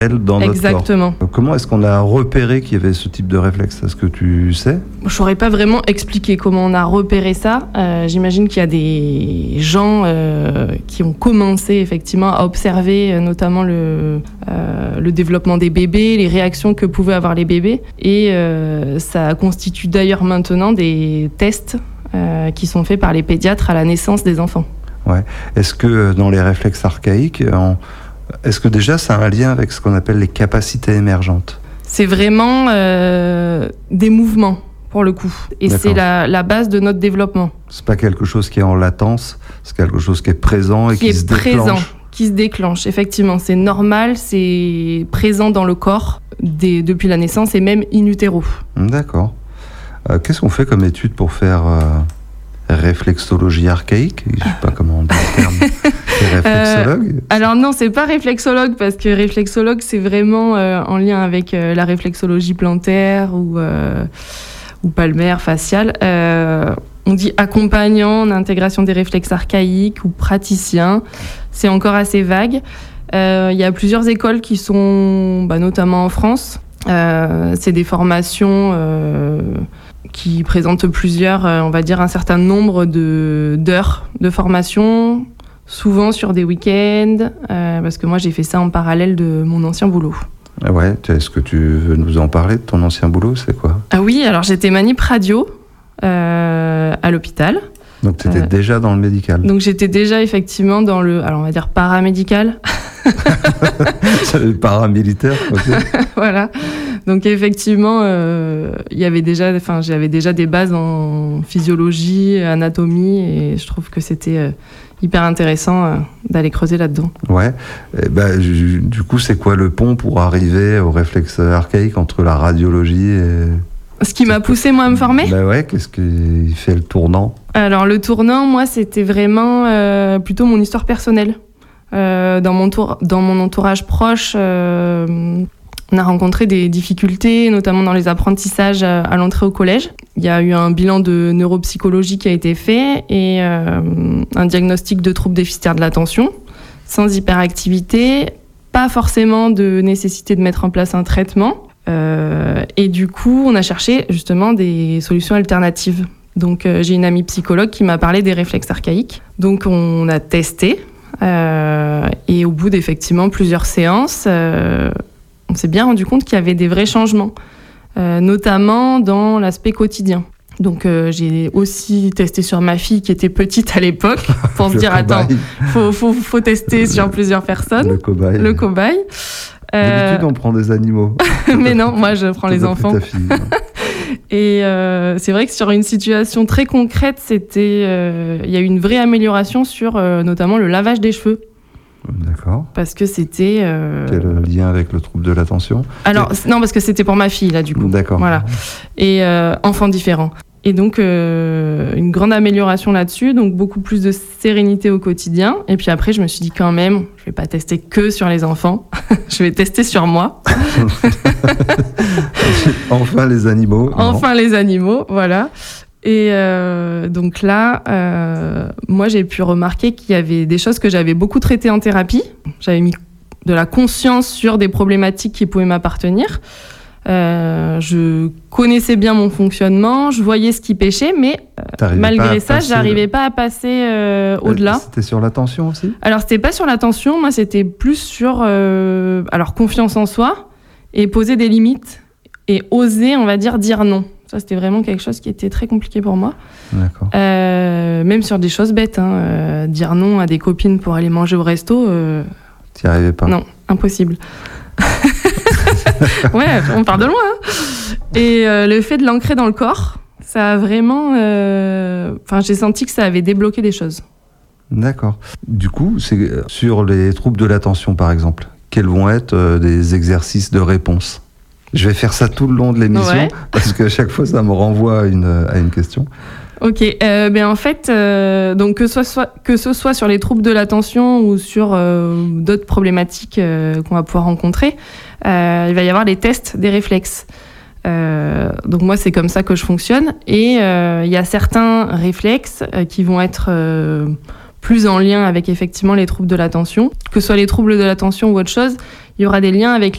dans notre Exactement. corps. Comment est-ce qu'on a repéré qu'il y avait ce type de réflexe ? Est-ce que tu sais ? Je ne saurais pas vraiment expliquer comment on a repéré ça. J'imagine qu'il y a des gens qui ont commencé effectivement à observer notamment le développement des bébés, les réactions que pouvaient avoir les bébés. Et ça constitue d'ailleurs maintenant des tests qui sont faits par les pédiatres à la naissance des enfants. Ouais. Est-ce que dans les réflexes archaïques, est-ce que déjà ça a un lien avec ce qu'on appelle les capacités émergentes ? C'est vraiment des mouvements, pour le coup. Et D'accord. c'est la base de notre développement. C'est pas quelque chose qui est en latence, c'est quelque chose qui est présent et qui se déclenche. Qui se déclenche, effectivement. C'est normal, c'est présent dans le corps depuis la naissance et même in utero. D'accord. Qu'est-ce qu'on fait comme étude pour faire réflexologie archaïque ? Je sais pas comment on dit le terme. C'est réflexologue ? Alors non, c'est pas réflexologue, parce que réflexologue, c'est vraiment en lien avec la réflexologie plantaire ou palmaire, faciale. On dit accompagnant en intégration des réflexes archaïques ou praticien. C'est encore assez vague. Il y a plusieurs écoles qui sont, notamment en France. C'est des formations qui présentent plusieurs, on va dire un certain nombre d'heures de formation, souvent sur des week-ends, parce que moi j'ai fait ça en parallèle de mon ancien boulot. Ah ouais, est-ce que tu veux nous en parler de ton ancien boulot ? C'est quoi ? Ah oui, alors j'étais manip radio à l'hôpital. Donc tu étais déjà dans le médical ? Donc j'étais déjà effectivement dans le, alors on va dire paramédical. Paramilitaire, ok. Voilà. Donc effectivement, j'avais déjà des bases en physiologie, anatomie, et je trouve que c'était hyper intéressant d'aller creuser là-dedans. Ouais. Du coup, c'est quoi le pont pour arriver au réflexe archaïque entre la radiologie et... Ce qui m'a poussé moi à me former ? Ouais, qu'est-ce qui fait le tournant ? Alors le tournant, moi, c'était vraiment plutôt mon histoire personnelle. Dans mon entourage proche, on a rencontré des difficultés, notamment dans les apprentissages à l'entrée au collège. Il y a eu un bilan de neuropsychologie qui a été fait et un diagnostic de troubles déficitaires de l'attention, sans hyperactivité, pas forcément de nécessité de mettre en place un traitement. Et du coup, on a cherché justement des solutions alternatives. Donc j'ai une amie psychologue qui m'a parlé des réflexes archaïques. Donc on a testé et au bout d'effectivement plusieurs séances, on s'est bien rendu compte qu'il y avait des vrais changements, notamment dans l'aspect quotidien. Donc j'ai aussi testé sur ma fille qui était petite à l'époque pour se dire attends, faut tester sur plusieurs personnes. Le cobaye. D'habitude on prend des animaux. Mais non, moi je prends les enfants. Ta fille. Et c'est vrai que sur une situation très concrète, il y a eu une vraie amélioration sur notamment le lavage des cheveux. D'accord. Parce que c'était... Quel lien avec le trouble de l'attention ? Alors, non, parce que c'était pour ma fille, là, du coup. D'accord. Voilà. Et enfant différent. Et donc, une grande amélioration là-dessus, donc beaucoup plus de sérénité au quotidien. Et puis après, je me suis dit quand même, je vais pas tester que sur les enfants, je vais tester sur moi. Enfin les animaux. Enfin les animaux, voilà. Et donc là, moi j'ai pu remarquer qu'il y avait des choses que j'avais beaucoup traitées en thérapie. J'avais mis de la conscience sur des problématiques qui pouvaient m'appartenir. Je connaissais bien mon fonctionnement, je voyais ce qui pêchait, mais malgré ça, j'arrivais pas à passer au-delà. C'était sur l'attention aussi ? Alors, c'était pas sur l'attention, moi, c'était plus sur confiance en soi et poser des limites et oser, on va dire non. Ça, c'était vraiment quelque chose qui était très compliqué pour moi. D'accord. Même sur des choses bêtes, dire non à des copines pour aller manger au resto. T'y arrivais pas ? Non, impossible. Ouais, on part de loin. Et le fait de l'ancrer dans le corps, ça a vraiment... j'ai senti que ça avait débloqué des choses. D'accord. Du coup, c'est sur les troubles de l'attention, par exemple, quels vont être des exercices de réponse ? Je vais faire ça tout le long de l'émission, parce qu'à chaque fois, ça me renvoie à une question. Ok, en fait, donc que ce soit sur les troubles de l'attention ou sur d'autres problématiques qu'on va pouvoir rencontrer, il va y avoir les tests des réflexes. Donc moi, c'est comme ça que je fonctionne. Et il y a certains réflexes qui vont être plus en lien avec effectivement les troubles de l'attention. Que ce soit les troubles de l'attention ou autre chose, il y aura des liens avec